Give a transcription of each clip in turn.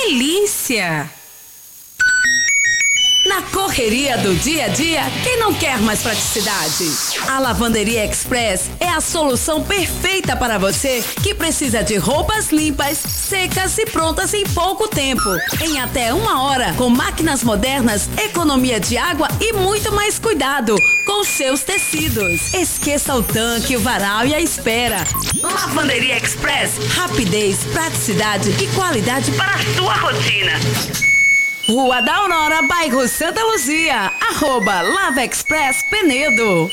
delícia! Na correria do dia a dia, quem não quer mais praticidade? A Lavanderia Express é a solução perfeita para você que precisa de roupas limpas, secas e prontas em pouco tempo. Em até 1 hora, com máquinas modernas, economia de água e muito mais cuidado com seus tecidos. Esqueça o tanque, o varal e a espera. Lavanderia Express, rapidez, praticidade e qualidade para a sua rotina. Rua da Aurora, bairro Santa Luzia, @Lava Express Penedo.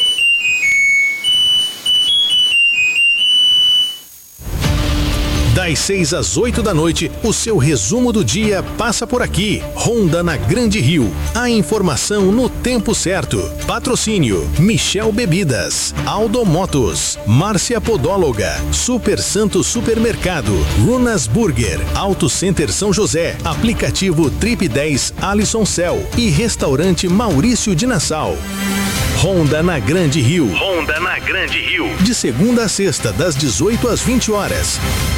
Das 6 às 8 da noite, o seu resumo do dia passa por aqui. Ronda na Grande Rio. A informação no tempo certo. Patrocínio: Michel Bebidas, Aldo Motos, Márcia Podóloga, Super Santo Supermercado, Runas Burger, Auto Center São José, aplicativo Trip 10 Alisson Cell e Restaurante Maurício de Nassau. Ronda na Grande Rio. Ronda na Grande Rio. De segunda a sexta, das 18 às 20 horas.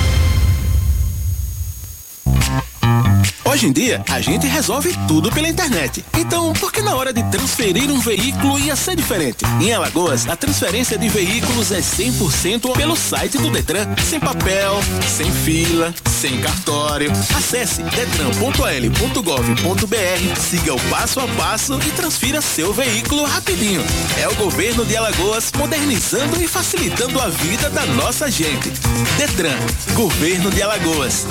Hoje em dia, a gente resolve tudo pela internet. Então, por que na hora de transferir um veículo ia ser diferente? Em Alagoas, a transferência de veículos é 100% pelo site do Detran. Sem papel, sem fila, sem cartório. Acesse detran.al.gov.br, siga o passo a passo e transfira seu veículo rapidinho. É o governo de Alagoas modernizando e facilitando a vida da nossa gente. Detran, Governo de Alagoas.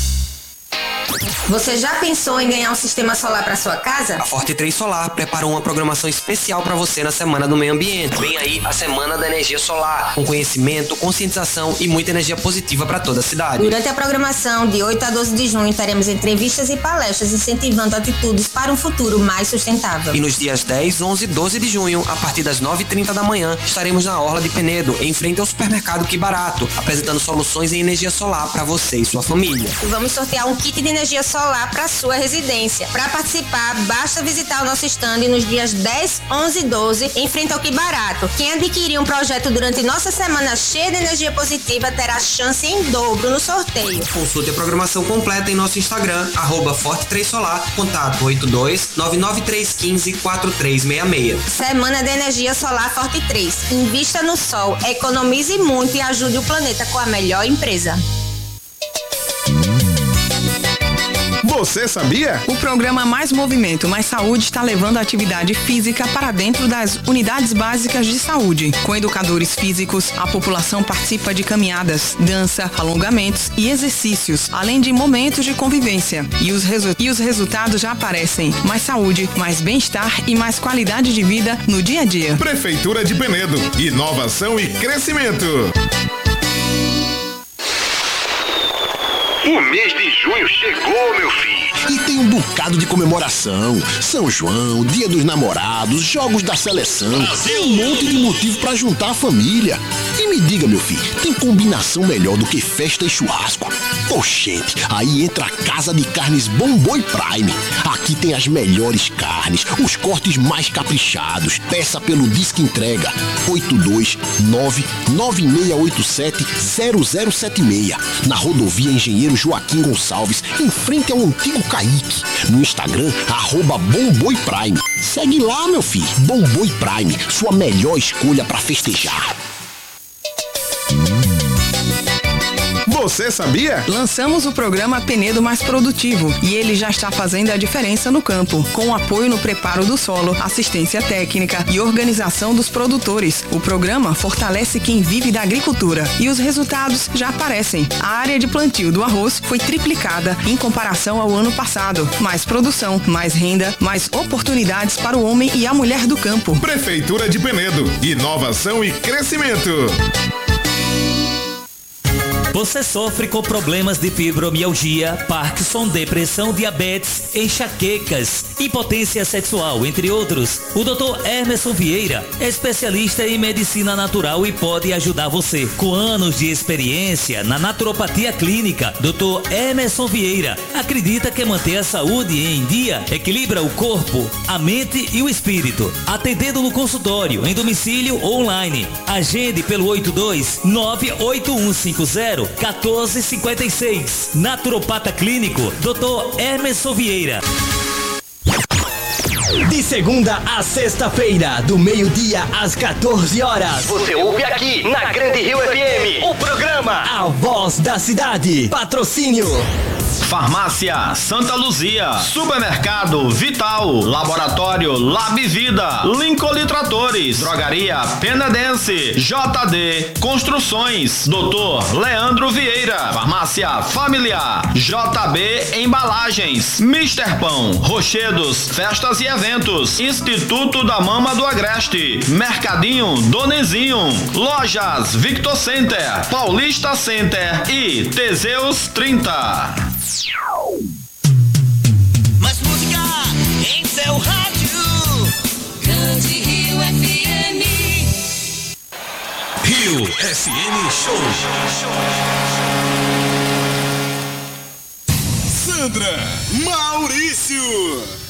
Você já pensou em ganhar um sistema solar para sua casa? A Forte 3 Solar preparou uma programação especial para você na Semana do Meio Ambiente. Vem aí a Semana da Energia Solar, com conhecimento, conscientização e muita energia positiva para toda a cidade. Durante a programação, de 8 a 12 de junho, teremos entrevistas e palestras incentivando atitudes para um futuro mais sustentável. E nos dias 10, 11 e 12 de junho, a partir das 9h30 da manhã, estaremos na Orla de Penedo, em frente ao supermercado Que Barato, apresentando soluções em energia solar para você e sua família. E vamos sortear um kit de energia solar para sua residência. Para participar, basta visitar o nosso stand nos dias 10, 11 e 12, em frente ao Que Barato. Quem adquirir um projeto durante nossa semana cheia de energia positiva terá chance em dobro no sorteio. Consulte a programação completa em nosso Instagram, @Forte3Solar, contato 82-99315-4366. Semana de Energia Solar Forte 3. Invista no sol, economize muito e ajude o planeta com a melhor empresa. Você sabia? O programa Mais Movimento, Mais Saúde está levando a atividade física para dentro das unidades básicas de saúde. Com educadores físicos, a população participa de caminhadas, dança, alongamentos e exercícios, além de momentos de convivência. E os resultados já aparecem. Mais saúde, mais bem-estar e mais qualidade de vida no dia a dia. Prefeitura de Penedo. Inovação e crescimento. O mês de junho chegou, meu filho. E tem um bocado de comemoração. São João, Dia dos Namorados, Jogos da Seleção. Tem um monte de motivo pra juntar a família. E me diga, meu filho, tem combinação melhor do que festa e churrasco? Oxente, aí entra a Casa de Carnes Bom Boi Prime. Aqui tem as melhores carnes, os cortes mais caprichados. Peça pelo Disque Entrega 829-9687-0076. Na rodovia Engenheiro Joaquim Gonçalves, em frente ao antigo Caique. No Instagram, @Bomboi Prime. Segue lá, meu filho. Bomboi Prime, sua melhor escolha pra festejar. Você sabia? Lançamos o programa Penedo Mais Produtivo e ele já está fazendo a diferença no campo, com apoio no preparo do solo, assistência técnica e organização dos produtores. O programa fortalece quem vive da agricultura e os resultados já aparecem. A área de plantio do arroz foi triplicada em comparação ao ano passado. Mais produção, mais renda, mais oportunidades para o homem e a mulher do campo. Prefeitura de Penedo. Inovação e crescimento. Você sofre com problemas de fibromialgia, Parkinson, depressão, diabetes, enxaquecas, impotência sexual, entre outros? O Dr. Emerson Vieira é especialista em medicina natural e pode ajudar você. Com anos de experiência na naturopatia clínica, Dr. Emerson Vieira acredita que manter a saúde em dia equilibra o corpo, a mente e o espírito. Atendendo no consultório, em domicílio ou online. Agende pelo 82-98150 1456. Naturopata Clínico, Dr. Emerson Vieira. De segunda a sexta-feira, do meio-dia às 14 horas. Você ouve aqui na Grande Rio FM o programa A Voz da Cidade. Patrocínio Farmácia Santa Luzia, Supermercado Vital, Laboratório Lab Vida, Lincoln Tratores, Drogaria Penedense, JD Construções, Dr. Leandro Vieira, Farmácia Familiar, JB Embalagens, Mister Pão, Rochedos, Festas e Eventos, Instituto da Mama do Agreste, Mercadinho Donezinho, Lojas Victor Center, Paulista Center e Teseus 30. Mais música em seu rádio. Grande Rio FM. Rio FM Show. Sandra Maurício.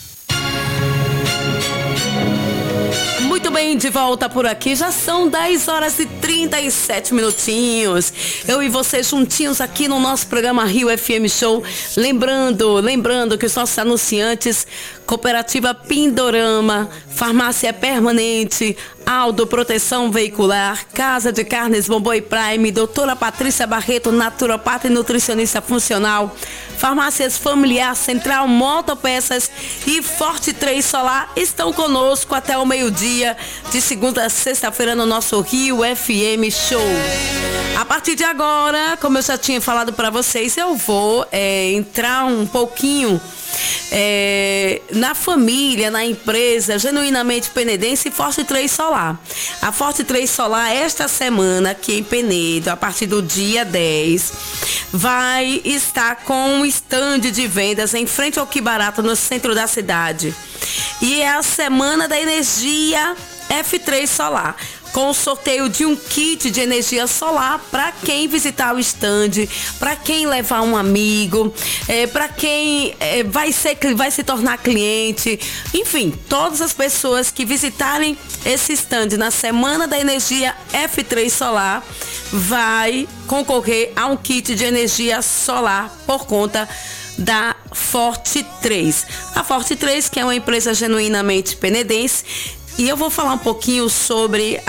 Muito bem, de volta por aqui, já são 10 horas e 37 minutinhos. Eu e você juntinhos aqui no nosso programa Rio FM Show. Lembrando que os nossos anunciantes, Cooperativa Pindorama, Farmácia Permanente, Aldo Proteção Veicular, Casa de Carnes Bomboi Prime, Doutora Patrícia Barreto, naturopata e nutricionista funcional, Farmácias Familiar, Central Motopeças e Forte 3 Solar estão conosco até o meio-dia, de segunda a sexta-feira no nosso Rio FM Show. A partir de agora, como eu já tinha falado para vocês, eu vou entrar um pouquinho na família, na empresa Genuinamente Penedense e Forte 3 Solar. A Forte 3 Solar, esta semana aqui em Penedo, a partir do dia 10, vai estar com um stand de vendas em frente ao Que Barato, no centro da cidade. E é a Semana da Energia F3 Solar, com o sorteio de um kit de energia solar para quem visitar o stand, para quem levar um amigo, para quem vai se tornar cliente, enfim, todas as pessoas que visitarem esse stand na Semana da Energia F3 Solar vai concorrer a um kit de energia solar por conta da Forte 3. A Forte 3, que é uma empresa genuinamente penedense. E eu vou falar um pouquinho sobre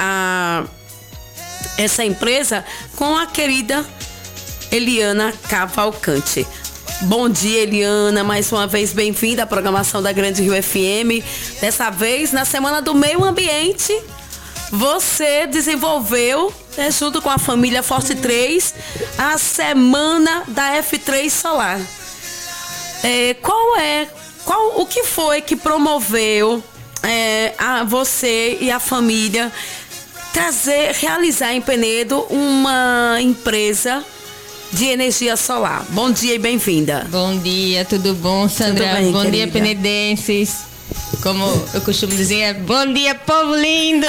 essa empresa com a querida Eliana Cavalcante. Bom dia, Eliana, mais uma vez bem-vinda à programação da Grande Rio FM. Dessa vez, na Semana do Meio Ambiente, você desenvolveu, junto com a família Forte 3, a Semana da F3 Solar. O que foi que promoveu a você e a família realizar em Penedo uma empresa de energia solar? Bom dia e bem-vinda. Bom dia, tudo bom, Sandra? Tudo bem, bom querida? Dia, penedenses. Como eu costumo dizer, bom dia, povo lindo.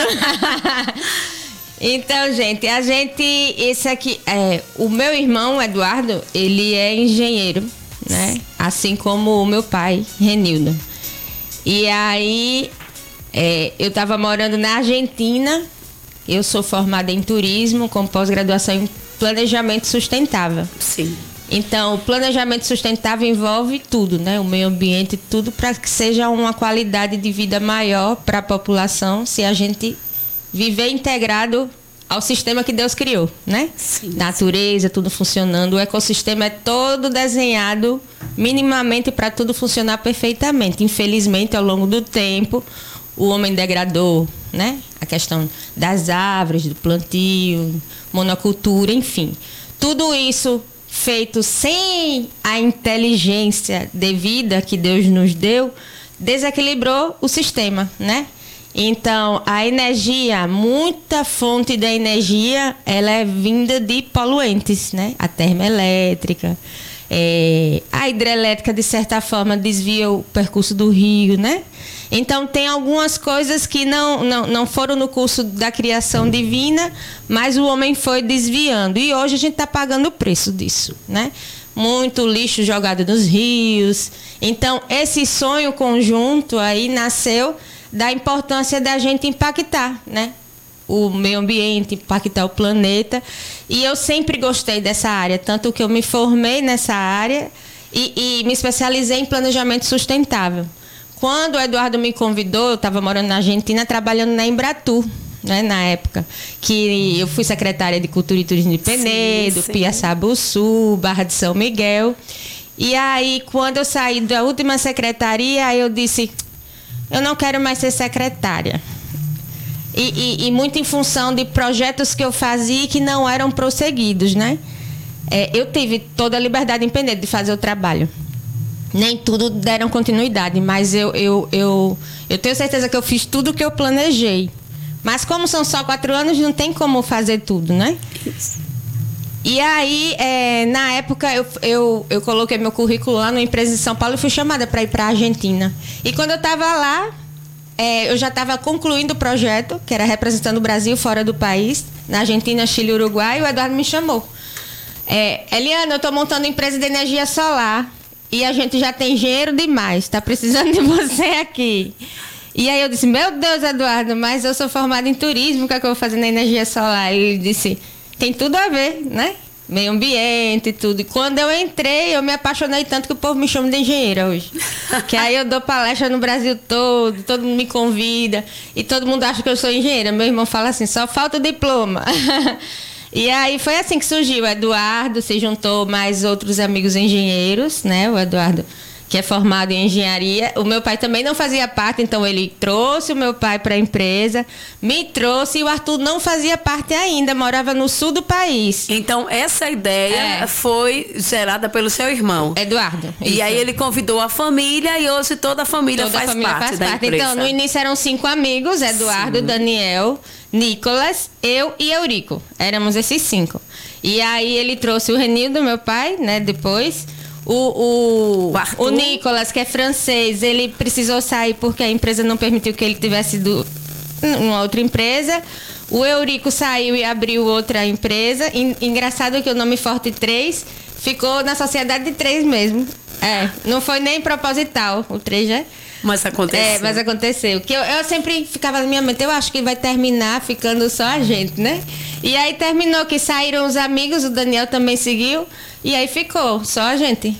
Então, gente, esse aqui o meu irmão Eduardo, ele é engenheiro, né? Assim como o meu pai, Renildo. E aí, eu estava morando na Argentina. Eu sou formada em turismo, com pós-graduação em planejamento sustentável. Sim. Então, o planejamento sustentável envolve tudo, né? O meio ambiente, tudo para que seja uma qualidade de vida maior para a população, se a gente viver integrado ao sistema que Deus criou, né? Sim. Natureza, tudo funcionando. O ecossistema é todo desenhado minimamente para tudo funcionar perfeitamente. Infelizmente, ao longo do tempo, o homem degradou, né? A questão das árvores, do plantio, monocultura, enfim. Tudo isso feito sem a inteligência devida que Deus nos deu, desequilibrou o sistema, né? Então, a energia, muita fonte da energia, ela é vinda de poluentes, né? A termoelétrica, a hidrelétrica, de certa forma, desvia o percurso do rio, né? Então, tem algumas coisas que não foram no curso da criação divina, mas o homem foi desviando. E hoje a gente está pagando o preço disso, né? Muito lixo jogado nos rios. Então, esse sonho conjunto aí nasceu da importância da gente impactar, né? o meio ambiente, impactar o planeta. E eu sempre gostei dessa área, tanto que eu me formei nessa área e me especializei em planejamento sustentável. Quando o Eduardo me convidou, eu estava morando na Argentina, trabalhando na Embratur, né, na época, que eu fui secretária de Cultura e Turismo de Penedo, Piaçabuçu, Barra de São Miguel. E aí, quando eu saí da última secretaria, eu disse, eu não quero mais ser secretária. E muito em função de projetos que eu fazia que não eram prosseguidos, né? Eu tive toda a liberdade em Penedo de fazer o trabalho. Nem tudo deram continuidade, mas eu tenho certeza que eu fiz tudo o que eu planejei. Mas como são só 4 anos, não tem como fazer tudo, né? E aí, na época, eu coloquei meu currículo lá numa empresa de São Paulo e fui chamada para ir para a Argentina. E quando eu estava lá, eu já estava concluindo o projeto, que era representando o Brasil fora do país, na Argentina, Chile e Uruguai, e o Eduardo me chamou. Eliana, eu estou montando uma empresa de energia solar. E a gente já tem engenheiro demais, está precisando de você aqui. E aí eu disse, meu Deus, Eduardo, mas eu sou formada em turismo, o que é que eu vou fazer na energia solar? E ele disse, tem tudo a ver, né? Meio ambiente e tudo. E quando eu entrei, eu me apaixonei tanto que o povo me chama de engenheira hoje. Que aí eu dou palestra no Brasil todo mundo me convida. E todo mundo acha que eu sou engenheira. Meu irmão fala assim, só falta o diploma. E aí foi assim que surgiu. O Eduardo se juntou mais outros amigos engenheiros, né? O Eduardo, que é formado em engenharia. O meu pai também não fazia parte, então ele trouxe o meu pai para a empresa, me trouxe, e o Arthur não fazia parte ainda, morava no sul do país. Então essa ideia foi gerada pelo seu irmão. Eduardo. E isso. aí ele convidou a família e hoje toda a família faz parte da empresa. Então, no início eram 5 amigos, Eduardo, Daniel, Nicolas, eu e Eurico. Éramos esses 5. E aí ele trouxe o Renildo, meu pai, né, depois. O Nicolas, que é francês, ele precisou sair porque a empresa não permitiu que ele tivesse ido numa outra empresa. O Eurico saiu e abriu outra empresa. Engraçado que o nome Forte 3 ficou na sociedade de 3 mesmo. Não foi nem proposital, o 3 já. Mas aconteceu. Mas aconteceu. Que eu sempre ficava na minha mente, eu acho que vai terminar ficando só a gente, né? E aí terminou que saíram os amigos, o Daniel também seguiu, e aí ficou só a gente.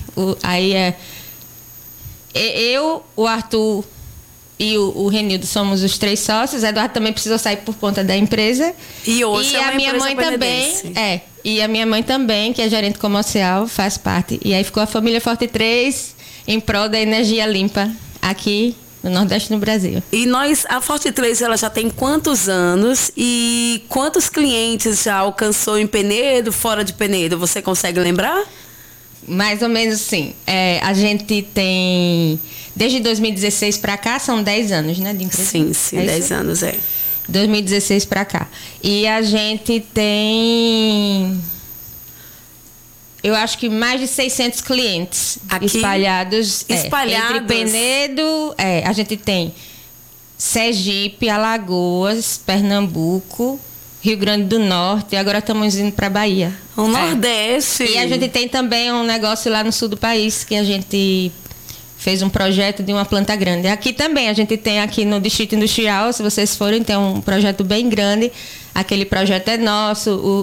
Eu, o Arthur e o Renildo somos os 3 sócios. O Eduardo também precisou sair por conta da empresa. E hoje a minha mãe também. E a minha mãe também, que é gerente comercial, faz parte. E aí ficou a família Forte 3 em prol da energia limpa aqui no Nordeste, no Brasil. E a Forte 3, ela já tem quantos anos e quantos clientes já alcançou em Penedo, fora de Penedo? Você consegue lembrar? Mais ou menos sim. A gente tem, desde 2016 para cá, são 10 anos, né, de empresa? Sim, 10 anos, 2016 para cá. E a gente tem, eu acho que mais de 600 clientes aqui, espalhados. Entre Penedo, a gente tem Sergipe, Alagoas, Pernambuco, Rio Grande do Norte, e agora estamos indo para Bahia. O Nordeste. E a gente tem também um negócio lá no sul do país, que a gente fez um projeto de uma planta grande. Aqui também, a gente tem aqui no Distrito Industrial, se vocês forem, tem um projeto bem grande. Aquele projeto é nosso,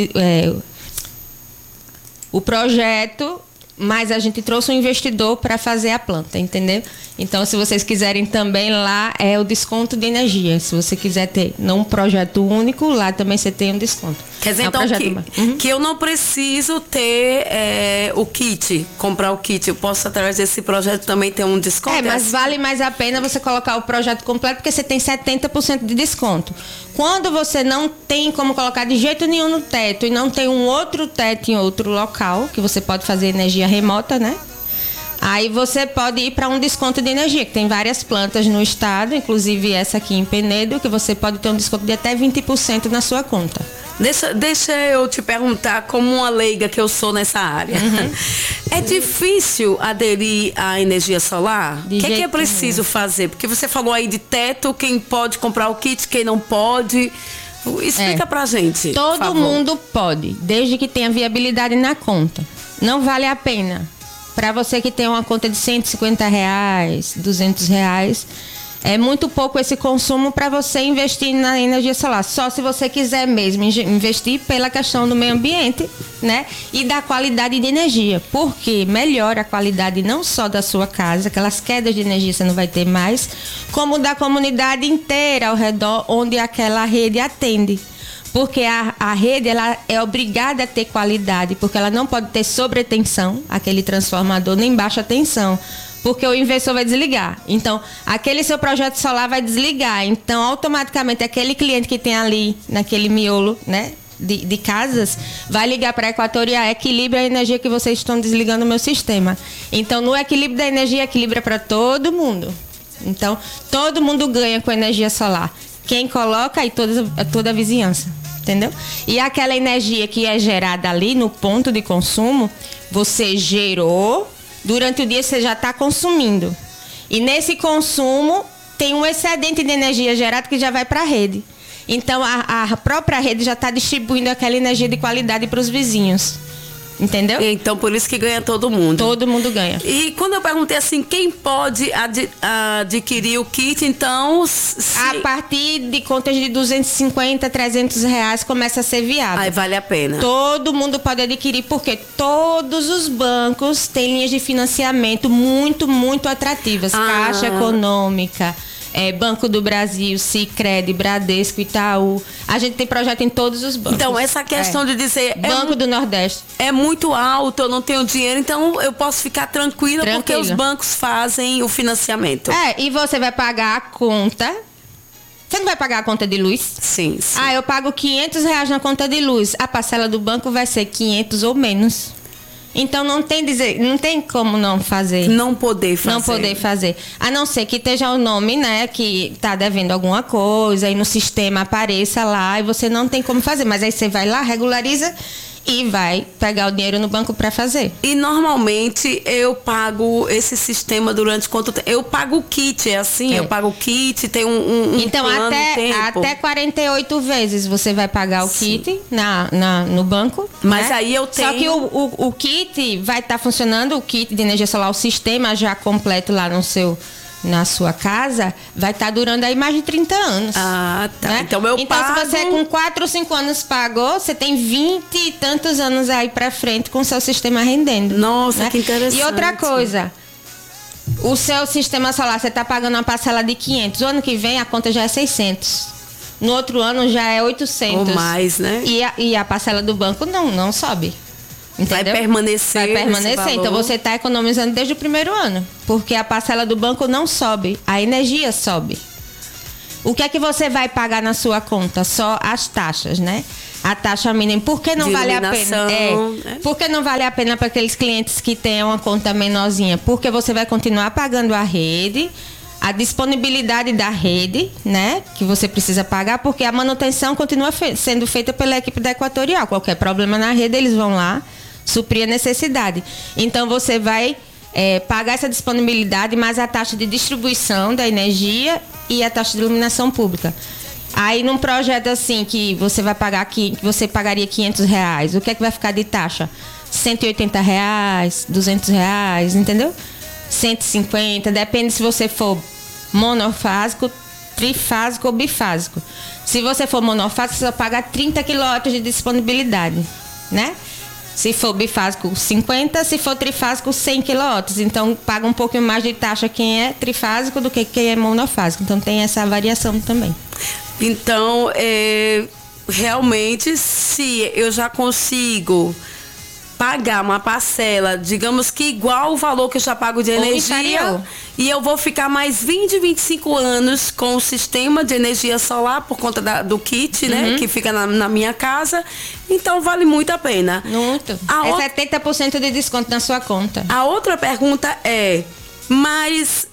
o projeto, mas a gente trouxe um investidor para fazer a planta, entendeu? Então, se vocês quiserem também, lá é o desconto de energia. Se você quiser ter não um projeto único, lá também você tem um desconto. Quer dizer, então, que eu não preciso ter o kit, comprar o kit. Eu posso, através desse projeto, também ter um desconto? Mas vale mais a pena você colocar o projeto completo, porque você tem 70% de desconto. Quando você não tem como colocar de jeito nenhum no teto e não tem um outro teto em outro local, que você pode fazer energia remota, né? Aí você pode ir para um desconto de energia, que tem várias plantas no estado, inclusive essa aqui em Penedo, que você pode ter um desconto de até 20% na sua conta. Deixa eu te perguntar, como uma leiga que eu sou nessa área. É difícil aderir à energia solar? O que é preciso fazer? Porque você falou aí de teto, quem pode comprar o kit, quem não pode. Explica pra gente. Todo mundo pode, desde que tenha viabilidade na conta. Não vale a pena. Para você que tem uma conta de R$150, R$200, É muito pouco esse consumo para você investir na energia solar. Só se você quiser mesmo investir pela questão do meio ambiente, né? E da qualidade de energia. Porque melhora a qualidade não só da sua casa, aquelas quedas de energia você não vai ter mais, como da comunidade inteira ao redor onde aquela rede atende. Porque a rede ela é obrigada a ter qualidade, porque ela não pode ter sobretensão, aquele transformador, nem baixa tensão, porque o inversor vai desligar. Então, aquele seu projeto solar vai desligar. Então, automaticamente, aquele cliente que tem ali, naquele miolo, né, de casas, vai ligar para a Equatorial, equilibra a energia que vocês estão desligando o meu sistema. Então, no equilíbrio da energia, equilibra para todo mundo. Então, todo mundo ganha com energia solar. Quem coloca e toda a vizinhança. Entendeu? E aquela energia que é gerada ali no ponto de consumo, você gerou, durante o dia você já está consumindo. E nesse consumo tem um excedente de energia gerado que já vai para a rede. Então a própria rede já está distribuindo aquela energia de qualidade para os vizinhos. Entendeu? Então, por isso que ganha todo mundo. Todo mundo ganha. E quando eu perguntei assim, quem pode adquirir o kit, então... A partir de contas de 250, 300 reais começa a ser viável. Aí vale a pena. Todo mundo pode adquirir, porque todos os bancos têm linhas de financiamento muito, muito atrativas. Caixa Econômica... Banco do Brasil, Sicredi, Bradesco, Itaú. A gente tem projeto em todos os bancos. Então, essa questão de dizer... Banco do Nordeste. É muito alto, eu não tenho dinheiro, então eu posso ficar tranquila porque os bancos fazem o financiamento. E você vai pagar a conta... Você não vai pagar a conta de luz? Sim. Eu pago 500 reais na conta de luz. A parcela do banco vai ser 500 ou menos. Então não tem como não fazer. Não poder fazer. A não ser que esteja o nome, né, que tá devendo alguma coisa e no sistema apareça lá e você não tem como fazer. Mas aí você vai lá, regulariza e vai pegar o dinheiro no banco para fazer. E normalmente eu pago esse sistema durante quanto tempo? Eu pago o kit, é assim? Eu pago o kit, tem um então, plano tempo. Até 48 vezes você vai pagar o kit no banco. Mas né? aí eu tenho... Só que o kit vai estar funcionando, o kit de energia solar, o sistema já completo lá na sua casa, vai estar durando aí mais de 30 anos. Tá. Né? Então pago... se você com 4 ou 5 anos pagou, você tem 20 e tantos anos aí pra frente com o seu sistema rendendo. Nossa, né? que interessante. E outra coisa, o seu sistema solar, você tá pagando uma parcela de 500. O ano que vem a conta já é 600. No outro ano já é 800. Ou mais, né? E a parcela do banco não sobe. Entendeu? Vai permanecer. Então você está economizando desde o primeiro ano. Porque a parcela do banco não sobe, a energia sobe. O que é que você vai pagar na sua conta? Só as taxas, né? A taxa mínima. Por que não vale a pena? Por que não vale a pena para aqueles clientes que têm uma conta menorzinha? Porque você vai continuar pagando a rede, a disponibilidade da rede, né? Que você precisa pagar, porque a manutenção continua sendo feita pela equipe da Equatorial. Qualquer problema na rede, eles vão lá suprir a necessidade. Então você vai pagar essa disponibilidade mais a taxa de distribuição da energia e a taxa de iluminação pública. Aí num projeto assim que você vai pagar que você pagaria 500 reais, o que é que vai ficar de taxa? 180 reais, 200 reais, entendeu? 150, depende se você for monofásico, trifásico ou bifásico. Se você for monofásico, você vai pagar 30 kW de disponibilidade, né? Se for bifásico, 50, se for trifásico, 100 kW. Então, paga um pouquinho mais de taxa quem é trifásico do que quem é monofásico. Então, tem essa variação também. Então, realmente, se eu já consigo pagar uma parcela, digamos que igual o valor que eu já pago de energia, e eu vou ficar mais 20, 25 anos com o sistema de energia solar por conta do kit, né? Que fica na minha casa. Então vale muito a pena. Muito. 70% de desconto na sua conta. A outra pergunta mas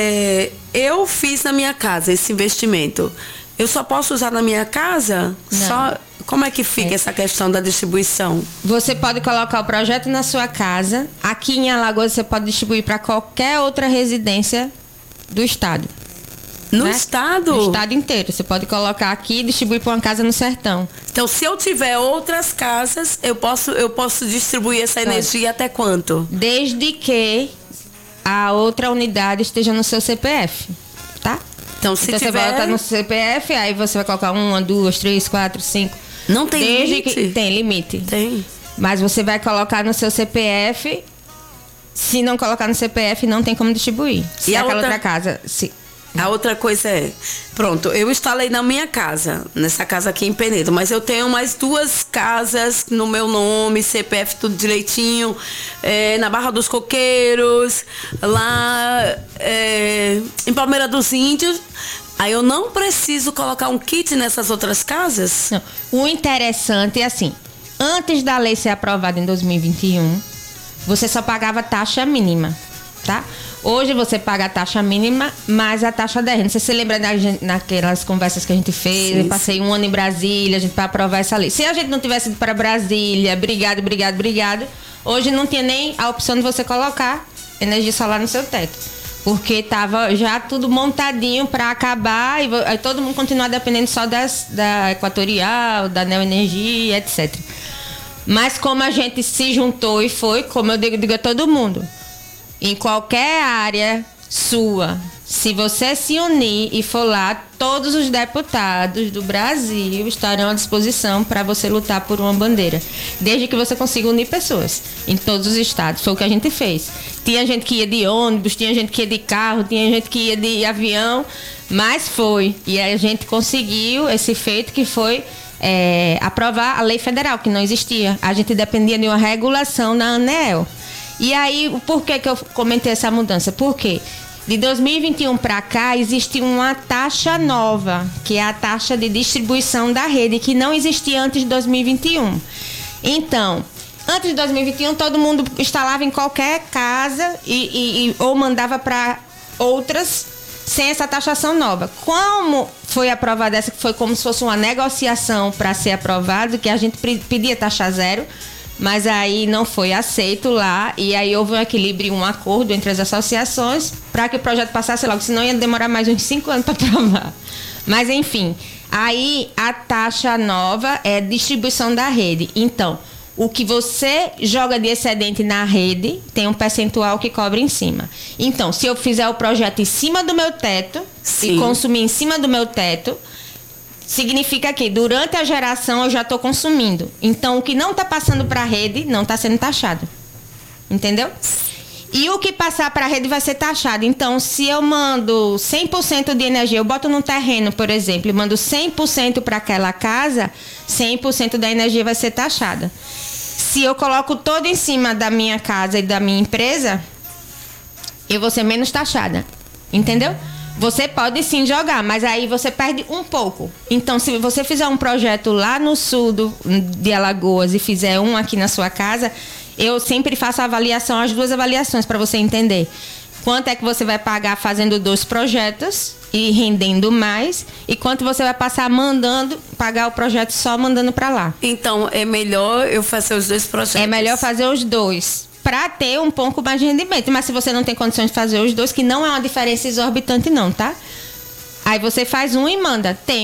eu fiz na minha casa esse investimento. Eu só posso usar na minha casa? Não. Como é que fica essa questão da distribuição? Você pode colocar o projeto na sua casa. Aqui em Alagoas você pode distribuir para qualquer outra residência do estado. No estado? No estado inteiro. Você pode colocar aqui e distribuir para uma casa no sertão. Então, se eu tiver outras casas, eu posso distribuir essa energia até quanto? Desde que a outra unidade esteja no seu CPF, tá? Então, se então tiver... você bota no CPF, aí você vai colocar 1, 2, 3, 4, 5. Não tem limite? Tem limite. Tem. Mas você vai colocar no seu CPF. Se não colocar no CPF, não tem como distribuir. Se aquela outra casa... A outra coisa é, pronto, eu instalei na minha casa, nessa casa aqui em Penedo, mas eu tenho mais 2 casas no meu nome, CPF tudo direitinho, na Barra dos Coqueiros, lá em Palmeira dos Índios. Aí eu não preciso colocar um kit nessas outras casas? Não. O interessante é assim, antes da lei ser aprovada em 2021, você só pagava taxa mínima, tá? Hoje você paga a taxa mínima mais a taxa da renda. Não sei se você lembra naquelas conversas que a gente fez. Sim, eu passei 1 ano em Brasília para aprovar essa lei. Se a gente não tivesse ido para Brasília, obrigado, hoje não tinha nem a opção de você colocar energia solar no seu teto. Porque estava já tudo montadinho para acabar e aí todo mundo continuar dependendo só da Equatorial, da Neoenergia, etc. Mas como a gente se juntou e foi, como eu digo a todo mundo, em qualquer área sua, se você se unir e for lá, todos os deputados do Brasil estarão à disposição para você lutar por uma bandeira. Desde que você consiga unir pessoas em todos os estados. Foi o que a gente fez. Tinha gente que ia de ônibus, tinha gente que ia de carro, tinha gente que ia de avião, mas foi. E a gente conseguiu esse feito que foi aprovar a lei federal, que não existia. A gente dependia de uma regulação na ANEEL. E aí, por que eu comentei essa mudança? Porque de 2021 para cá existe uma taxa nova, que é a taxa de distribuição da rede, que não existia antes de 2021. Então, antes de 2021, todo mundo instalava em qualquer casa ou mandava para outras sem essa taxação nova. Como foi aprovada essa, que foi como se fosse uma negociação para ser aprovado, que a gente pedia taxa zero, mas aí não foi aceito lá, e aí houve um equilíbrio, um acordo entre as associações para que o projeto passasse logo, senão ia demorar mais uns 5 anos para aprovar. Mas enfim, aí a taxa nova é distribuição da rede. Então, o que você joga de excedente na rede tem um percentual que cobra em cima. Então, se eu fizer o projeto em cima do meu teto, sim, e consumir em cima do meu teto, significa que durante a geração eu já estou consumindo. Então, o que não está passando para a rede não está sendo taxado. Entendeu? E o que passar para a rede vai ser taxado. Então, se eu mando 100% de energia, eu boto num terreno, por exemplo, e mando 100% para aquela casa, 100% da energia vai ser taxada. Se eu coloco todo em cima da minha casa e da minha empresa, eu vou ser menos taxada. Entendeu? Você pode sim jogar, mas aí você perde um pouco. Então, se você fizer um projeto lá no sul de Alagoas e fizer um aqui na sua casa, eu sempre faço a avaliação, as 2 avaliações, para você entender quanto é que você vai pagar fazendo 2 projetos e rendendo mais, e quanto você vai passar pagar o projeto só mandando para lá. Então, é melhor eu fazer os 2 projetos? É melhor fazer os 2. Para ter um pouco mais de rendimento. Mas se você não tem condições de fazer os 2, que não é uma diferença exorbitante não, tá? Aí você faz um e manda. Tem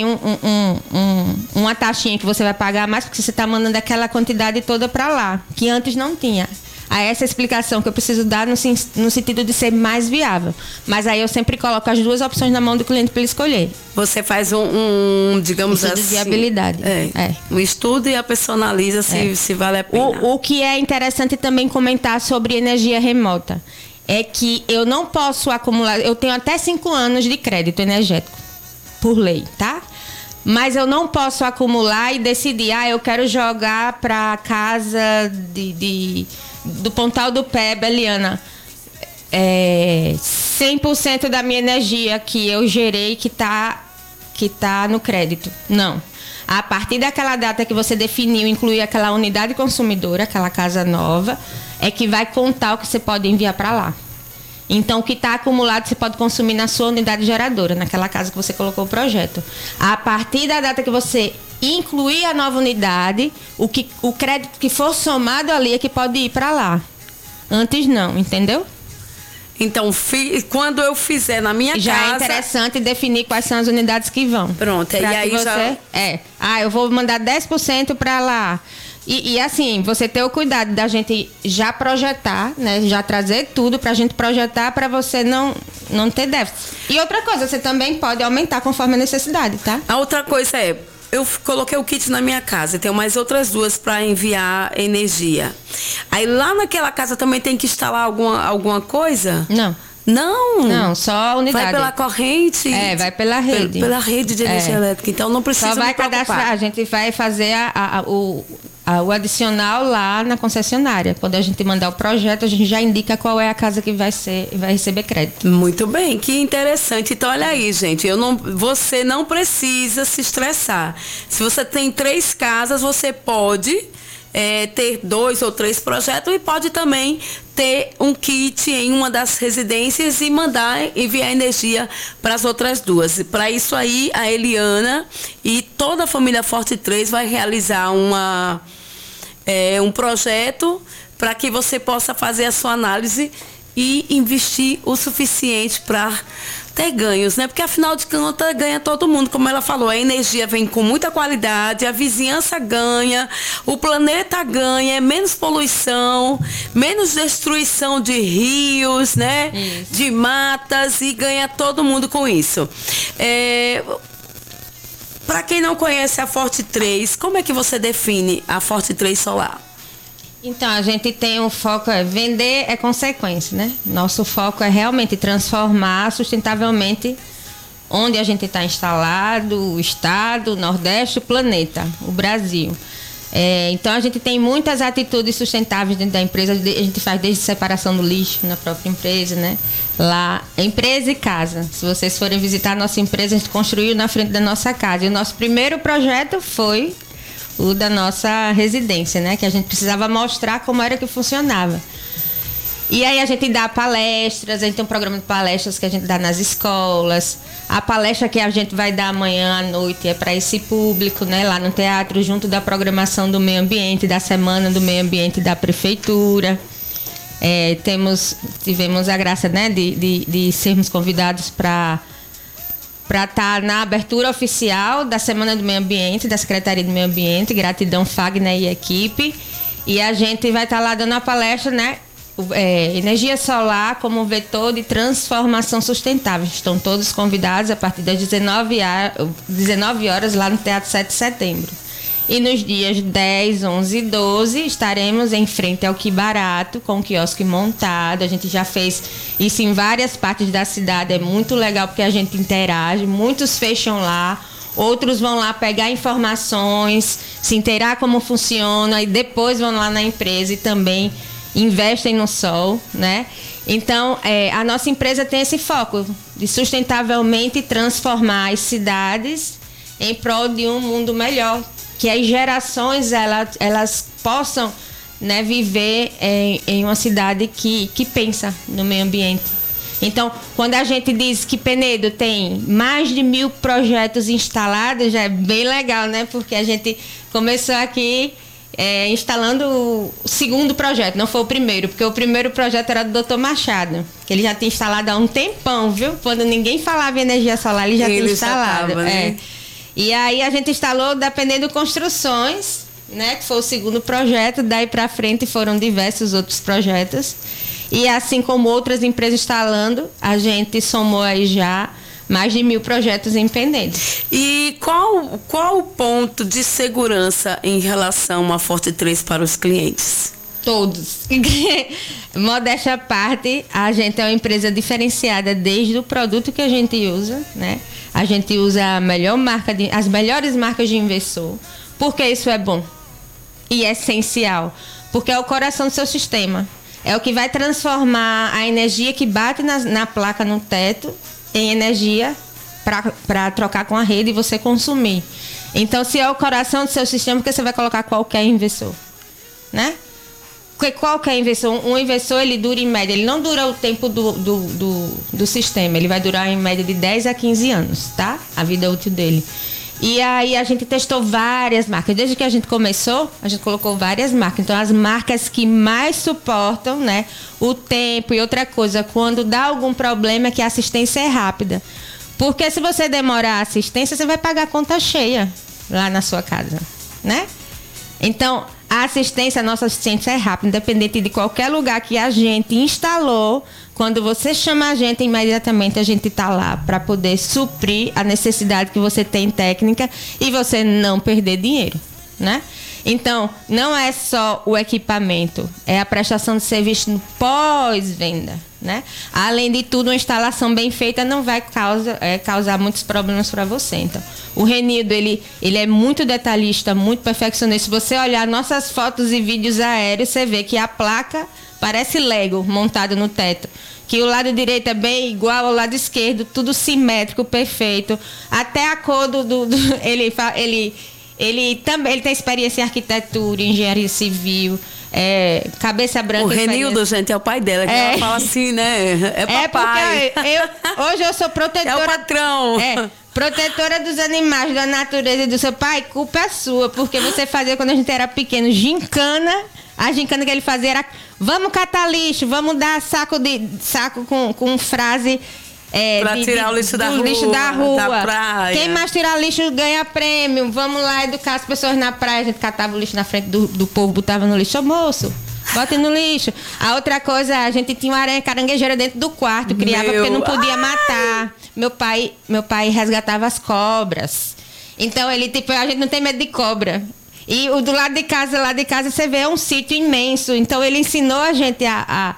uma taxinha que você vai pagar mais, porque você está mandando aquela quantidade toda para lá, que antes não tinha. Aí essa explicação que eu preciso dar no sentido de ser mais viável. Mas aí eu sempre coloco as 2 opções na mão do cliente para ele escolher. Você faz digamos estudo assim... de viabilidade. Um estudo e a pessoa analisa se vale a pena. O que é interessante também comentar sobre energia remota é que eu não posso acumular... Eu tenho até 5 anos de crédito energético, por lei, tá? Mas eu não posso acumular e decidir, eu quero jogar para casa do Pontal do Pé, Beliana, 100% da minha energia que eu gerei que tá no crédito. Não. A partir daquela data que você definiu, incluir aquela unidade consumidora, aquela casa nova, é que vai contar o que você pode enviar para lá. Então, o que está acumulado você pode consumir na sua unidade geradora, naquela casa que você colocou o projeto. A partir da data que você incluir a nova unidade, o crédito que for somado ali é que pode ir para lá. Antes não, entendeu? Então, quando eu fizer na minha já casa... Já é interessante definir quais são as unidades que vão. Pronto, e aí você... eu vou mandar 10% para lá. E assim, você ter o cuidado da gente já projetar, né? Já trazer tudo pra gente projetar, pra você não não ter déficit. E outra coisa, você também pode aumentar conforme a necessidade, tá? A outra coisa é, eu coloquei o kit na minha casa, tenho mais outras 2 para enviar energia. Aí lá naquela casa também tem que instalar alguma coisa? Não. Não, só a unidade. Vai pela corrente? Vai pela rede. Pela rede de energia elétrica. Então não precisa só vai cadastrar. A gente vai fazer o adicional lá na concessionária. Quando a gente mandar o projeto, a gente já indica qual é a casa que vai receber crédito. Muito bem, que interessante. Então olha aí, gente, você não precisa se estressar. Se você tem 3 casas, você pode ter 2 ou 3 projetos e pode também ter um kit em uma das residências e enviar energia para as outras 2. Para isso aí, a Eliana e toda a família Forte 3 vai realizar um projeto para que você possa fazer a sua análise e investir o suficiente para ter ganhos, né? Porque afinal de contas ganha todo mundo, como ela falou, a energia vem com muita qualidade, a vizinhança ganha, o planeta ganha, é menos poluição, menos destruição de rios, né? Isso. De matas, e ganha todo mundo com isso. Para quem não conhece a Forte 3, como é que você define a Forte 3 Solar? Então, a gente tem um foco, vender é consequência, né? Nosso foco é realmente transformar sustentavelmente onde a gente está instalado, o estado, o Nordeste, o planeta, o Brasil. Então, a gente tem muitas atitudes sustentáveis dentro da empresa. A gente faz desde separação do lixo na própria empresa, né? Lá, empresa e casa. Se vocês forem visitar a nossa empresa, a gente construiu na frente da nossa casa. E o nosso primeiro projeto foi o da nossa residência, né? Que a gente precisava mostrar como era que funcionava. E aí a gente dá palestras, a gente tem um programa de palestras que a gente dá nas escolas. A palestra que a gente vai dar amanhã à noite é para esse público, né? Lá no teatro, junto da programação do meio ambiente, da Semana do Meio Ambiente da Prefeitura. Tivemos a graça, né, de sermos convidados para estar na abertura oficial da Semana do Meio Ambiente, da Secretaria do Meio Ambiente. Gratidão, Fagner e equipe. E a gente vai estar lá dando a palestra, né? Energia solar como vetor de transformação sustentável. Estão todos convidados a partir das 19 horas lá no Teatro 7 de Setembro. E nos dias 10, 11 e 12 estaremos em frente ao Que Barato, com o quiosque montado. A gente já fez isso em várias partes da cidade. É muito legal porque a gente interage. Muitos fecham lá, outros vão lá pegar informações, se inteirar como funciona e depois vão lá na empresa e também investem no sol, né? Então, a nossa empresa tem esse foco de sustentavelmente transformar as cidades em prol de um mundo melhor, que as gerações elas possam, né, viver em uma cidade que pensa no meio ambiente. Então, quando a gente diz que Penedo tem mais de 1.000 projetos instalados, já é bem legal, né? Porque a gente começou aqui instalando o segundo projeto, não foi o primeiro, porque o primeiro projeto era do Dr. Machado, que ele já tinha instalado há um tempão, viu? Quando ninguém falava em energia solar, ele já tinha instalado. Já tava, né? E aí a gente instalou da Penedo Construções, né? Que foi o segundo projeto. Daí para frente foram diversos outros projetos. E assim como outras empresas instalando, a gente somou aí já mais de 1.000 projetos em Penedo. E qual o ponto de segurança em relação à Forte 3 para os clientes? Todos. Modéstia à parte, a gente é uma empresa diferenciada desde o produto que a gente usa, né? A gente usa as melhores marcas de inversor. Por que isso é bom? E é essencial. Porque é o coração do seu sistema. É o que vai transformar a energia que bate na placa, no teto, em energia para trocar com a rede e você consumir. Então, se é o coração do seu sistema, porque você vai colocar qualquer inversor, né? Porque qualquer inversor, um inversor, ele dura em média, ele não dura o tempo do sistema, ele vai durar em média de 10 a 15 anos, tá? A vida útil dele. E aí a gente testou várias marcas. Desde que a gente começou, a gente colocou várias marcas. Então, as marcas que mais suportam, né, o tempo. E outra coisa, quando dá algum problema, é que a assistência é rápida. Porque se você demorar a assistência, você vai pagar a conta cheia lá na sua casa, né? Então, nossa assistência é rápida, independente de qualquer lugar que a gente instalou. Quando você chama a gente, imediatamente a gente está lá para poder suprir a necessidade que você tem técnica e você não perder dinheiro, né? Então, não é só o equipamento, é a prestação de serviço no pós-venda, né? Além de tudo, uma instalação bem feita não vai causar muitos problemas para você. Então, o Renildo, ele é muito detalhista, muito perfeccionista. Se você olhar nossas fotos e vídeos aéreos, você vê que a placa parece Lego montado no teto. Que o lado direito é bem igual ao lado esquerdo, tudo simétrico, perfeito. Até a cor ele tem experiência em arquitetura, engenharia civil, cabeça branca. O Renildo, gente, é o pai dela, que ela fala assim, né? É papai. Hoje eu sou protetora. É o patrão. Protetora dos animais, da natureza e do seu pai, culpa é sua, porque você fazia quando a gente era pequeno, gincana. A gincana que ele fazia era: vamos catar lixo, vamos dar saco com frase. Pra tirar o lixo da rua, da praia. Quem mais tirar lixo ganha prêmio. Vamos lá educar as pessoas na praia. A gente catava o lixo na frente do povo, botava no lixo. Ô, moço, bote no lixo. A outra coisa, a gente tinha uma aranha caranguejeira dentro do quarto. Criava porque não podia matar. Meu pai resgatava as cobras. Então, a gente não tem medo de cobra. E o do lado de casa você vê, é um sítio imenso. Então, ele ensinou a gente a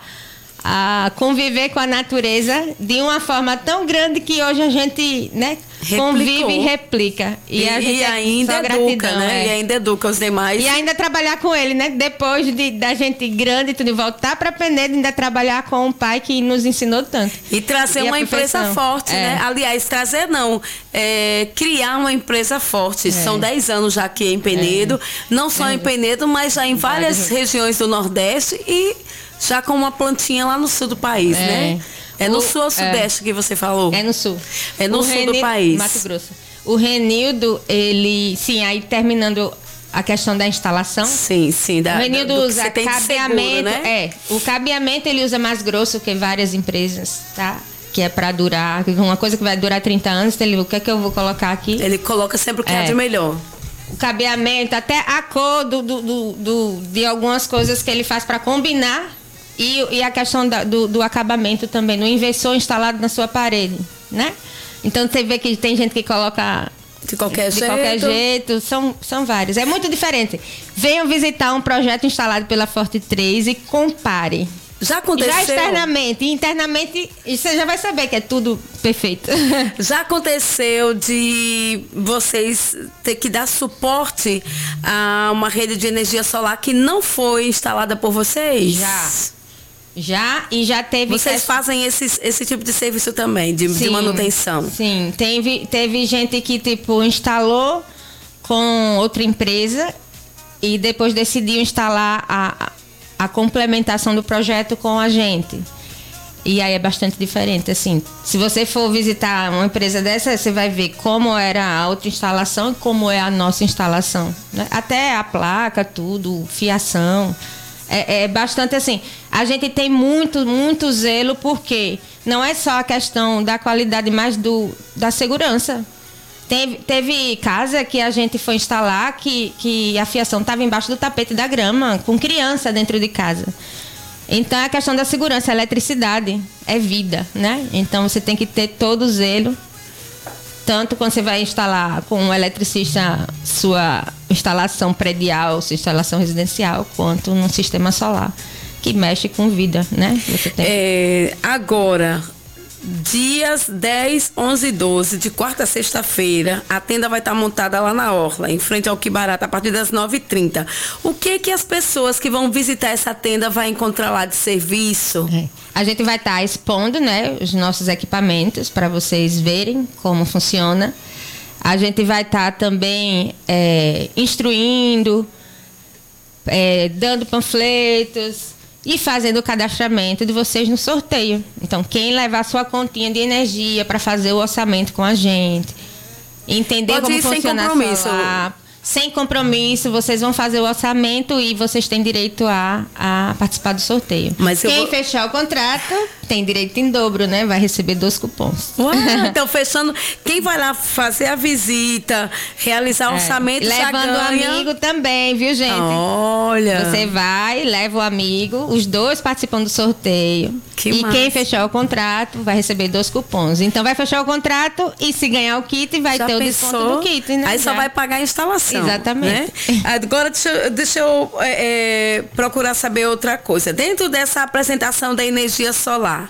conviver com a natureza de uma forma tão grande que hoje a gente, né, convive e replica. E ainda educa, né? E ainda educa os demais. E ainda trabalhar com ele, né? Depois da gente grande e tudo, voltar para Penedo, ainda trabalhar com um pai que nos ensinou tanto. E trazer uma empresa forte, né? Aliás, trazer não, criar uma empresa forte. São 10 anos já aqui em Penedo, não só em Penedo, mas já em várias regiões do Nordeste e já com uma plantinha lá no sul do país, né? É no sul ou sudeste que você falou? É no sul. É no sul do país. Mato Grosso. O Renildo, aí terminando a questão da instalação. Sim. O Renildo usa cabeamento, seguro, né? O cabeamento ele usa mais grosso que várias empresas, tá? Que é para durar, uma coisa que vai durar 30 anos, o que é que eu vou colocar aqui? Ele coloca sempre o que é de melhor. O cabeamento, até a cor de algumas coisas que ele faz para combinar. E a questão do acabamento também, no inversor instalado na sua parede, né? Então você vê que tem gente que coloca de qualquer jeito, são vários. É muito diferente. Venham visitar um projeto instalado pela Forte 3 e compare. Já aconteceu? Já externamente e internamente, você já vai saber que é tudo perfeito. Já aconteceu de vocês ter que dar suporte a uma rede de energia solar que não foi instalada por vocês? Já teve... Vocês fazem esse tipo de serviço também, de manutenção? Sim, teve gente que, instalou com outra empresa e depois decidiu instalar a complementação do projeto com a gente. E aí é bastante diferente, assim. Se você for visitar uma empresa dessa, você vai ver como era a outra instalação e como é a nossa instalação, né? Até a placa, tudo, fiação... É bastante assim. A gente tem muito zelo, porque não é só a questão da qualidade, mas da segurança. Teve casa que a gente foi instalar que a fiação estava embaixo do tapete da grama, com criança dentro de casa. Então é a questão da segurança, a eletricidade é vida, né? Então você tem que ter todo o zelo. Tanto quando você vai instalar com um eletricista sua instalação predial, sua instalação residencial, quanto num sistema solar, que mexe com vida, né? Você tem... Agora, dias 10, 11 e 12, de quarta a sexta-feira, a tenda vai estar montada lá na Orla, em frente ao Que Barato, a partir das 9h30. O que as pessoas que vão visitar essa tenda vão encontrar lá de serviço? A gente vai estar expondo, né, os nossos equipamentos para vocês verem como funciona. A gente vai estar também instruindo, dando panfletos e fazendo o cadastramento de vocês no sorteio. Então, quem levar sua continha de energia para fazer o orçamento com a gente, entender como funciona a solar, sem compromisso, vocês vão fazer o orçamento e vocês têm direito a participar do sorteio. Mas quem fechar o contrato tem direito em dobro, né? Vai receber 2 cupons. Uau, então fechando, quem vai lá fazer a visita, realizar o orçamento, levando já ganha. o amigo também, viu, gente? Olha. Você vai, leva o amigo, os 2 participam do sorteio. E massa. quem fechar o contrato vai receber 2 cupons. Então vai fechar o contrato e se ganhar o kit, vai ter o desconto do kit, né? Aí só vai pagar a instalação. Exatamente. Né? Agora deixa eu procurar saber outra coisa. Dentro dessa apresentação da energia solar,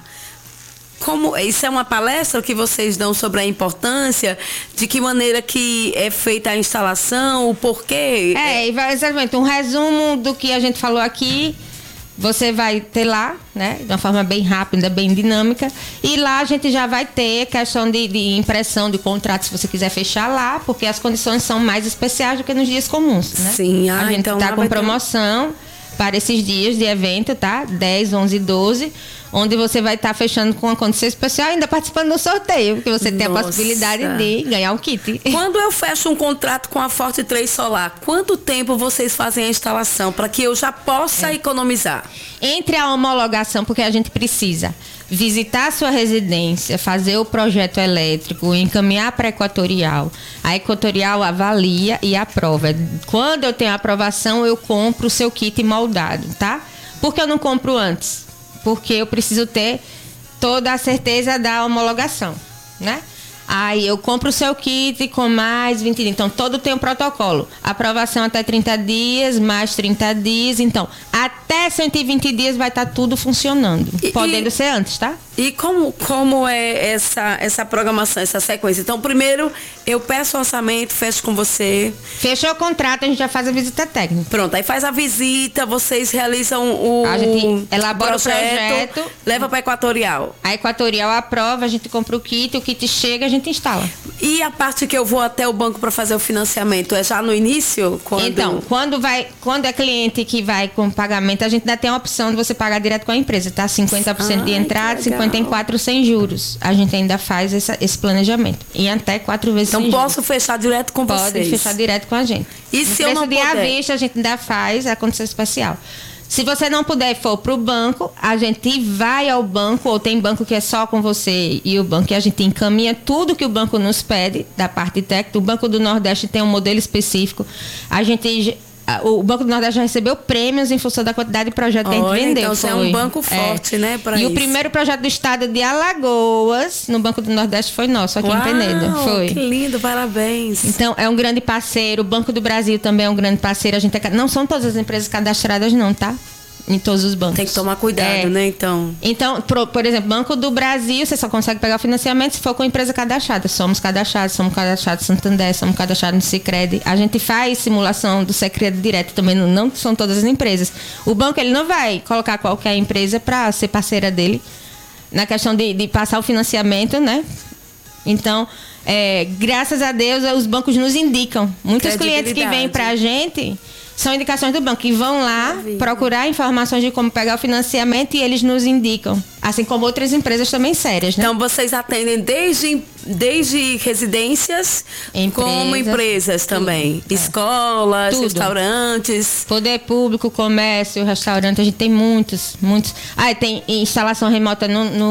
isso é uma palestra que vocês dão sobre a importância, de que maneira que é feita a instalação, o porquê? Exatamente. Um resumo do que a gente falou aqui. Você vai ter lá, né, de uma forma bem rápida, bem dinâmica, e lá a gente já vai ter questão de impressão de contrato, se você quiser fechar lá, porque as condições são mais especiais do que nos dias comuns, né? Sim, a gente então tá com promoção para esses dias de evento, tá? 10, 11 e 12, onde você vai estar fechando com uma condição especial, ainda participando do sorteio, porque você tem a possibilidade de ganhar um kit. Quando eu fecho um contrato com a Forte 3 Solar, quanto tempo vocês fazem a instalação para que eu já possa economizar? Entre a homologação, porque a gente precisa visitar a sua residência, fazer o projeto elétrico, encaminhar para a Equatorial. A Equatorial avalia e aprova. Quando eu tenho a aprovação, eu compro o seu kit moldado, tá? Por que eu não compro antes? Porque eu preciso ter toda a certeza da homologação, né? Aí eu compro o seu kit com mais 20 dias. Então, todo tem um protocolo. Aprovação até 30 dias, mais 30 dias. Então, até 120 dias vai estar tudo funcionando. Podendo ser antes, tá? E como é essa programação, essa sequência? Então, primeiro, eu peço o orçamento, fecho com você. Fechou o contrato, a gente já faz a visita técnica. Pronto, aí faz a visita, vocês realizam a gente elabora o projeto, leva para a Equatorial. A Equatorial aprova, a gente compra o kit chega, a gente instala. E a parte que eu vou até o banco para fazer o financiamento, é já no início? Então, quando é cliente que vai com pagamento, a gente ainda tem a opção de você pagar direto com a empresa, tá? 50% de entrada, 54% sem juros. A gente ainda faz esse planejamento. E até 4 vezes sem juros. Então posso fechar direto com vocês? Pode fechar direto com a gente. E se eu não puder? À vista, a gente ainda faz a condição especial. Se você não puder e for para o banco, a gente vai ao banco, ou tem banco que é só com você e o banco, que a gente encaminha tudo que o banco nos pede, da parte técnica. O Banco do Nordeste tem um modelo específico. O Banco do Nordeste já recebeu prêmios em função da quantidade de projetos que a gente vendeu. Então você é um banco forte, né? E o primeiro projeto do estado de Alagoas, no Banco do Nordeste, foi nosso, aqui em Penedo. Foi. Que lindo, parabéns. Então, é um grande parceiro. O Banco do Brasil também é um grande parceiro. Não são todas as empresas cadastradas, não, tá? Em todos os bancos. Tem que tomar cuidado, né, então? Então, por exemplo, Banco do Brasil, você só consegue pegar o financiamento se for com empresa cadastrada. Somos cadastrados no Santander, somos cadastrados no Sicredi. A gente faz simulação do Sicredi direto também, não são todas as empresas. O banco, ele não vai colocar qualquer empresa para ser parceira dele na questão de passar o financiamento, né? Então, graças a Deus, os bancos nos indicam. Muitos clientes que vêm para a gente são indicações do banco, que vão lá procurar informações de como pegar o financiamento e eles nos indicam. Assim como outras empresas também sérias, né? Então, vocês atendem desde residências, como empresas também. Escolas, tudo. Restaurantes. Poder público, comércio, restaurante. A gente tem muitos. Tem instalação remota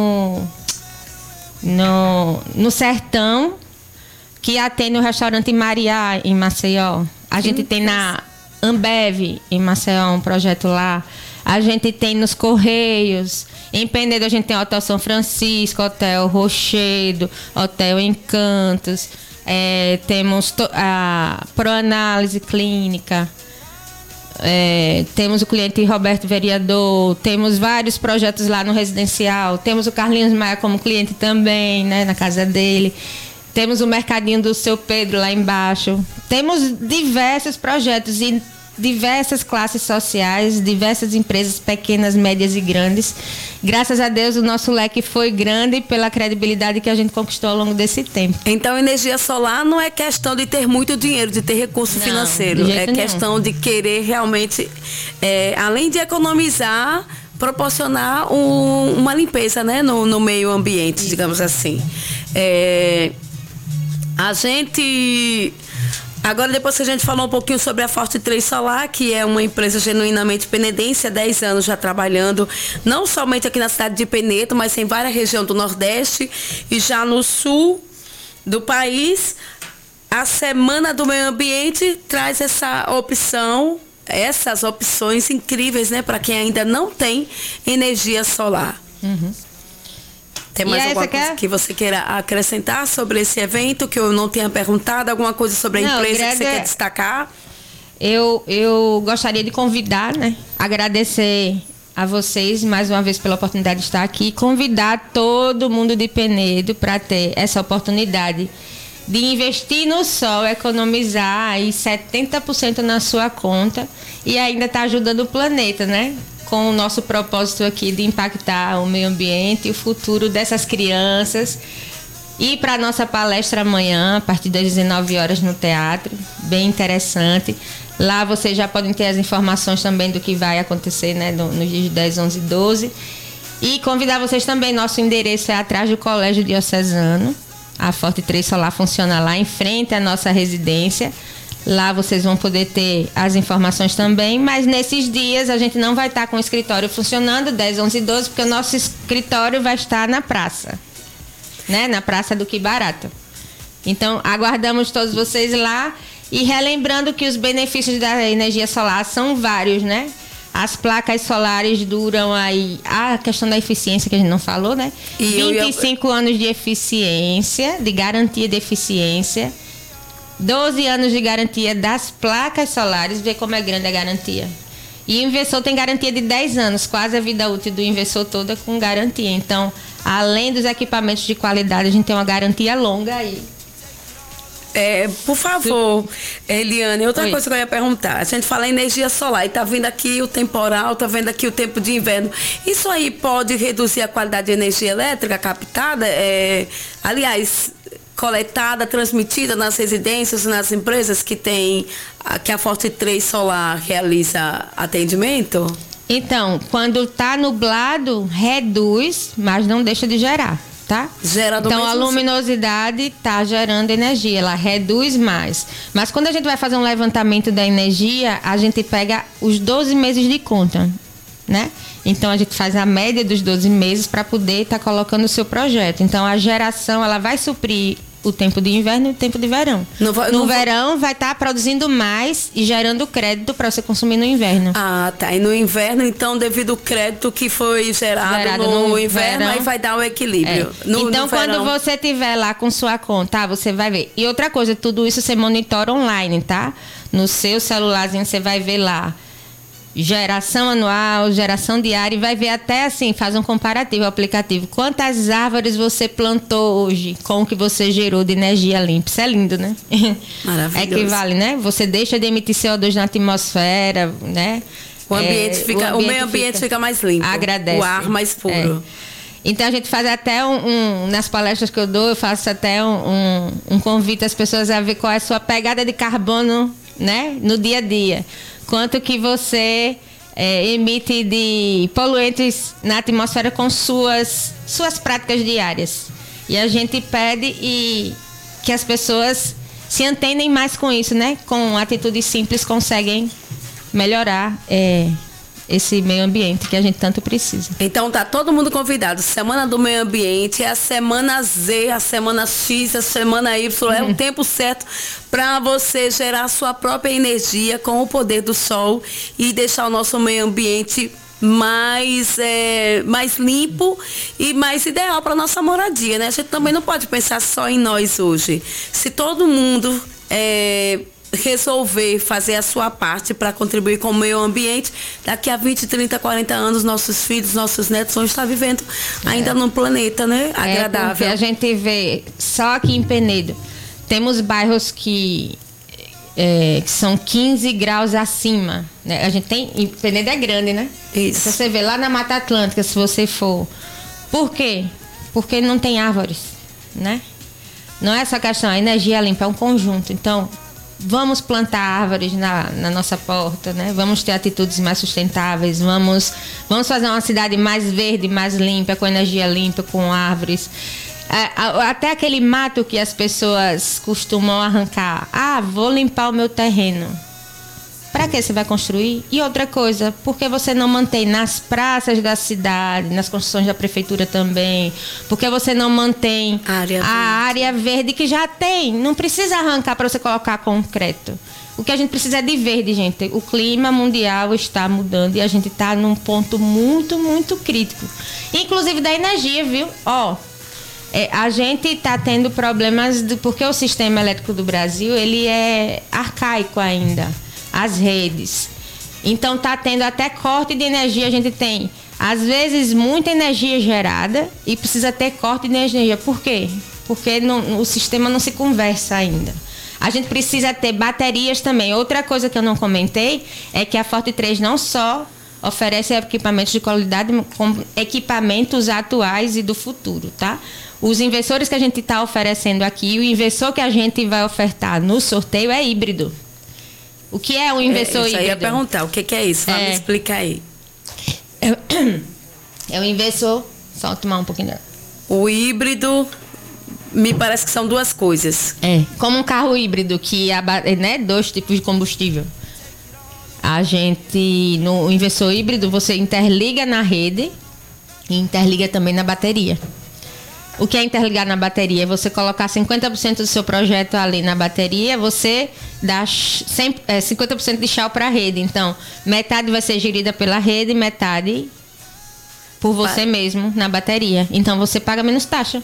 no Sertão, que atende o restaurante Mariá, em Maceió. A gente tem na Ambev, em Maceió, um projeto lá. A gente tem nos Correios. Em Penedo a gente tem o Hotel São Francisco, Hotel Rochedo, Hotel Encantos. Temos a Proanálise Clínica. Temos o cliente Roberto Vereador. Temos vários projetos lá no residencial. Temos o Carlinhos Maia como cliente também, né, na casa dele. Temos o Mercadinho do Seu Pedro lá embaixo. Temos diversos projetos e diversas classes sociais, diversas empresas pequenas, médias e grandes. Graças a Deus, o nosso leque foi grande pela credibilidade que a gente conquistou ao longo desse tempo. Então, energia solar não é questão de ter muito dinheiro, de ter recurso financeiro. É questão de querer realmente, além de economizar, proporcionar uma limpeza, né, no meio ambiente, digamos assim. A Agora, depois que a gente falou um pouquinho sobre a Forte 3 Solar, que é uma empresa genuinamente penedense, há 10 anos já trabalhando, não somente aqui na cidade de Penedo, mas em várias regiões do Nordeste e já no sul do país, a Semana do Meio Ambiente traz essa opção, essas opções incríveis, né, para quem ainda não tem energia solar. Tem mais alguma coisa que você queira acrescentar sobre esse evento que eu não tenha perguntado? Alguma coisa sobre a empresa que você quer destacar? Eu gostaria de convidar, né? Agradecer a vocês mais uma vez pela oportunidade de estar aqui. Convidar todo mundo de Penedo para ter essa oportunidade de investir no sol, economizar aí 70% na sua conta e ainda estar ajudando o planeta, né? Com o nosso propósito aqui de impactar o meio ambiente e o futuro dessas crianças. E para a nossa palestra amanhã, a partir das 19 horas no teatro, bem interessante. Lá vocês já podem ter as informações também do que vai acontecer, né, nos dias 10, 11 e 12. E convidar vocês também, nosso endereço é atrás do Colégio Diocesano. A Forte 3 Solar funciona lá em frente à nossa residência. Lá vocês vão poder ter as informações também, mas nesses dias a gente não vai estar com o escritório funcionando 10, 11 e 12, porque o nosso escritório vai estar na praça, né? Na Praça do Que Barato. Então, aguardamos todos vocês lá e relembrando que os benefícios da energia solar são vários, né? As placas solares duram aí, a questão da eficiência que a gente não falou, né? 25 anos de eficiência, de garantia de eficiência. 12 anos de garantia das placas solares, vê como é grande a garantia. E o inversor tem garantia de 10 anos, quase a vida útil do inversor toda com garantia. Então, além dos equipamentos de qualidade, a gente tem uma garantia longa aí. Por favor, Eliane, outra coisa que eu ia perguntar. A gente fala em energia solar e tá vindo aqui o temporal, tá vendo aqui o tempo de inverno. Isso aí pode reduzir a qualidade de energia elétrica captada? Aliás, coletada, transmitida nas residências, nas empresas que a Forte 3 Solar realiza atendimento? Então, quando está nublado, reduz, mas não deixa de gerar, tá? Então, a luminosidade está gerando energia, ela reduz mais. Mas quando a gente vai fazer um levantamento da energia, a gente pega os 12 meses de conta, né? Então, a gente faz a média dos 12 meses para poder estar colocando o seu projeto. Então, a geração, ela vai suprir o tempo de inverno e o tempo de verão. No verão vai estar produzindo mais e gerando crédito para você consumir no inverno. Ah, tá. E no inverno, então, devido ao crédito que foi gerado no inverno, verão, aí vai dar um equilíbrio. Então, quando você estiver lá com sua conta, você vai ver. E outra coisa, tudo isso você monitora online, tá? No seu celularzinho você vai ver lá geração anual, geração diária, e vai ver até assim, faz um comparativo aplicativo. Quantas árvores você plantou hoje com o que você gerou de energia limpa? Isso é lindo, né? Maravilhoso. Equivale, né? Você deixa de emitir CO2 na atmosfera, né? O meio ambiente fica mais limpo. Agradece. O ar mais puro. Então a gente faz até nas palestras que eu dou, eu faço até um convite às pessoas a ver qual é a sua pegada de carbono, né? No dia a dia. Quanto que você emite de poluentes na atmosfera com suas práticas diárias. E a gente pede que as pessoas se antenem mais com isso, né? Com atitudes simples conseguem melhorar esse meio ambiente que a gente tanto precisa. Então tá todo mundo convidado. Semana do Meio Ambiente é a semana Z, a semana X, a semana Y. É o tempo certo para você gerar a sua própria energia com o poder do sol e deixar o nosso meio ambiente mais limpo e mais ideal para nossa moradia, né? A gente também não pode pensar só em nós hoje. Se todo mundo resolver fazer a sua parte para contribuir com o meio ambiente, daqui a 20, 30, 40 anos, nossos filhos, nossos netos vão estar vivendo ainda num planeta, né? Agradável. Porque a gente vê, só aqui em Penedo, temos bairros que são 15 graus acima, né? A gente tem, em Penedo é grande, né? Isso. Se você vê lá na Mata Atlântica, se você for. Por quê? Porque não tem árvores, né? Não é essa questão, a energia limpa é um conjunto. Então, Vamos plantar árvores na nossa porta, né? Vamos ter atitudes mais sustentáveis, vamos fazer uma cidade mais verde, mais limpa, com energia limpa, com árvores. Até aquele mato que as pessoas costumam arrancar. Vou limpar o meu terreno. Para que você vai construir? E outra coisa, por que você não mantém nas praças da cidade, nas construções da prefeitura também? Por que você não mantém a área verde que já tem? Não precisa arrancar para você colocar concreto. O que a gente precisa é de verde, gente. O clima mundial está mudando e a gente está num ponto muito, muito crítico. Inclusive da energia, viu? A gente está tendo problemas porque o sistema elétrico do Brasil, ele é arcaico ainda. As redes. Então está tendo até corte de energia. A gente tem, às vezes, muita energia gerada e precisa ter corte de energia. Por quê? Porque o sistema não se conversa ainda. A gente precisa ter baterias também. Outra coisa que eu não comentei é que a Forte 3 não só oferece equipamentos de qualidade, como equipamentos atuais e do futuro, tá? Os inversores que a gente está oferecendo aqui, o inversor que a gente vai ofertar no sorteio é híbrido. O que é um inversor híbrido? Eu ia perguntar, o que é isso? Vai me explicar aí. É um inversor... Só tomar um pouquinho dela. O híbrido, me parece que são duas coisas. Como um carro híbrido, que né, 2 tipos de combustível. A gente, no inversor híbrido, você interliga na rede e interliga também na bateria. O que é interligar na bateria? É você colocar 50% do seu projeto ali na bateria, você dá 50% de chão para a rede. Então, metade vai ser gerida pela rede, metade por você mesmo na bateria. Então, você paga menos taxa.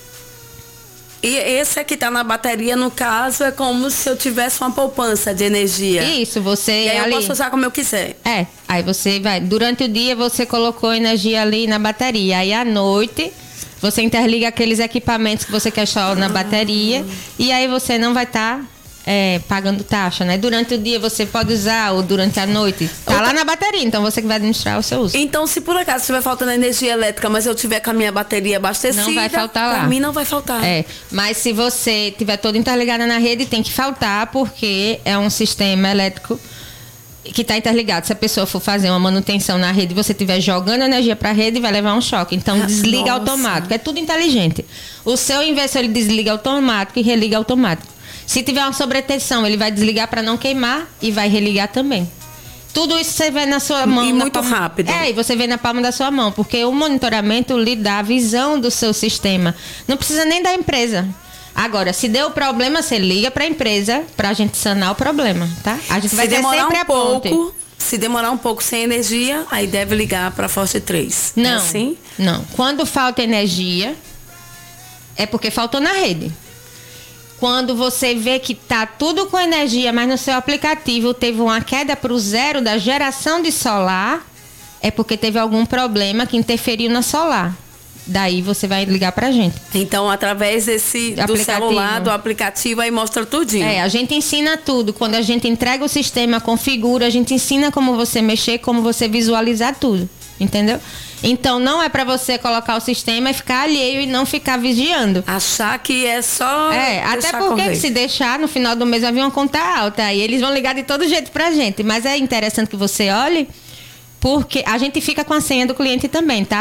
E esse que está na bateria, no caso, é como se eu tivesse uma poupança de energia. Isso, você... E aí eu posso usar como eu quiser. Aí você vai... Durante o dia, você colocou energia ali na bateria. Aí, à noite... Você interliga aqueles equipamentos que você quer só na bateria e aí você não vai estar pagando taxa, né? Durante o dia você pode usar ou durante a noite. Tá lá na bateria, então você que vai administrar o seu uso. Então, se por acaso estiver faltando energia elétrica, mas eu tiver com a minha bateria abastecida, não vai faltar lá. Pra mim não vai faltar. Mas se você tiver toda interligada na rede, tem que faltar porque é um sistema elétrico que está interligado. Se a pessoa for fazer uma manutenção na rede e você estiver jogando energia para a rede, vai levar um choque. Então, desliga automático. É tudo inteligente. O seu inversor, ele desliga automático e religa automático. Se tiver uma sobretensão, ele vai desligar para não queimar e vai religar também. Tudo isso você vê na sua mão. E muito rápido. E você vê na palma da sua mão, porque o monitoramento lhe dá a visão do seu sistema. Não precisa nem da empresa. Agora, se deu problema, você liga para a empresa para a gente sanar o problema, tá? A gente vai ter sempre a ponte. Se demorar um pouco sem energia, aí deve ligar para a Forte 3. Não, é assim? Não. Quando falta energia, é porque faltou na rede. Quando você vê que tá tudo com energia, mas no seu aplicativo teve uma queda para o zero da geração de solar, é porque teve algum problema que interferiu na solar. Daí você vai ligar pra gente. Então, através do celular, do aplicativo, aí mostra tudinho. A gente ensina tudo. Quando a gente entrega o sistema, configura, a gente ensina como você mexer, como você visualizar tudo. Entendeu? Então, não é pra você colocar o sistema e ficar alheio e não ficar vigiando. Achar que é só... até porque se deixar, no final do mês vai vir uma conta alta. E eles vão ligar de todo jeito pra gente. Mas é interessante que você olhe, porque a gente fica com a senha do cliente também, tá?